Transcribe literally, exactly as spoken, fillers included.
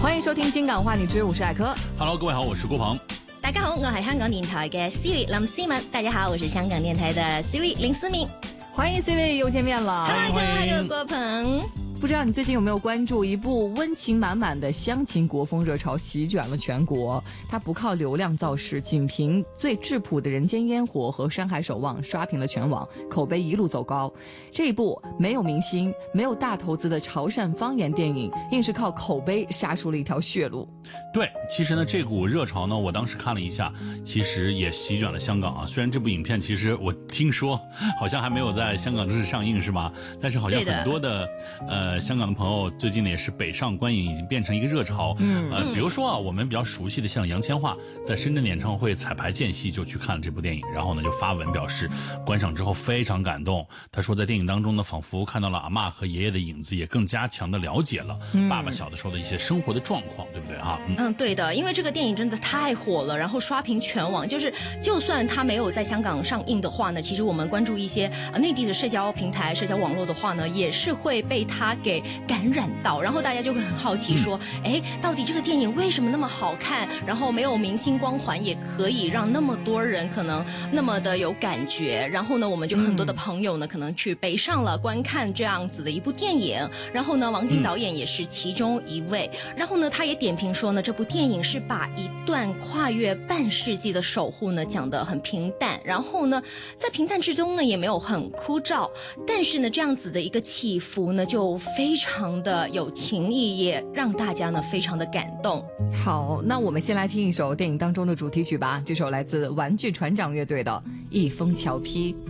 欢迎收聽《京港話你知》，我是艾科。 Hello， 各位好，我是郭鵬。 大家好，我係香港電台嘅 Siri 林思敏。大家好，我是香港電台的 Siri 林思敏。 歡迎 Siri 又見面了。 Hello，Hello， 郭鵬。 不知道你最近有沒有關注一部溫情滿滿的鄉情國風熱潮席捲了全國，它不靠流量造勢，僅憑最質樸的人間煙火和山海守望刷屏了全網，口碑一路走高。這一部沒有明星沒有大投資的潮汕方言電影，硬是靠口碑殺出了一條血路。 對，其實呢這股熱潮呢我當時看了一下，其實也席捲了香港啊。雖然這部影片其實我聽說好像還沒有在香港正式上映是嗎？但是好像很多的呃呃，香港的朋友最近呢也是北上觀影，已經變成一個熱潮。嗯，呃，比如說啊，我們比較熟悉的像楊千嬅在深圳演唱會彩排間隙就去看了這部電影，然後呢就發文表示觀賞之後非常感動。他說在電影當中呢，仿佛看到了阿嬷和爺爺的影子，也更加強的了解了爸爸小的時候的一些生活的狀況，對不對哈？嗯， 嗯，對的，因為這個電影真的太火了，然後刷屏全網。就是就算它沒有在香港上映的話呢，其實我們關注一些呃內地的社交平台、社交網絡的話呢，也是會被它給感染到，然後大家就會很好奇說，誒，到底這個電影為什麼那麼好看？然後沒有明星光環也可以讓那麼多人可能那麼的有感覺。然後呢，我們就很多的朋友呢，可能去北上了觀看這樣子的一部電影。然後呢，王晶導演也是其中一位。然後呢，他也點評說呢，這部電影是把一段跨越半世紀的守護呢講得很平淡。然後呢，在平淡之中呢，也沒有很枯燥。但是呢，這樣子的一個起伏呢，就非常的有情意，也讓大家呢非常的感動。 好，那我們先來聽一首電影當中的主題曲吧，這首來自玩具船長樂隊的《一封橋批》。